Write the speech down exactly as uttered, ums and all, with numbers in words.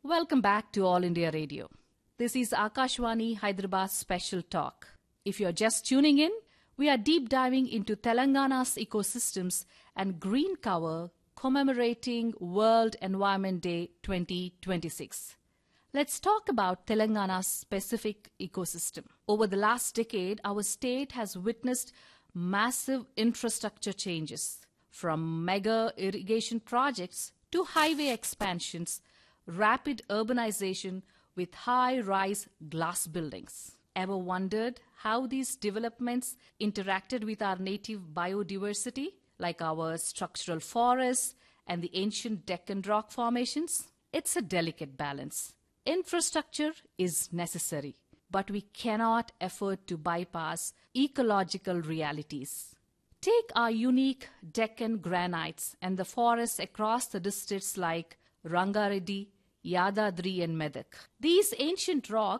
Welcome back to All India Radio. This is Akashwani Hyderabad Special Talk. If you're just tuning in, we are deep diving into Telangana's ecosystems and green cover commemorating World Environment Day twenty twenty-six. Let's talk about Telangana's specific ecosystem. Over the last decade, our state has witnessed massive infrastructure changes, from mega irrigation projects to highway expansions, rapid urbanization with high-rise glass buildings. Ever wondered how these developments interacted with our native biodiversity, like our structural forests and the ancient Deccan rock formations? It's a delicate balance. Infrastructure is necessary, but we cannot afford to bypass ecological realities. Take our unique Deccan granites and the forests across the districts like Rangareddy, Yadadri and Medak. These ancient rocks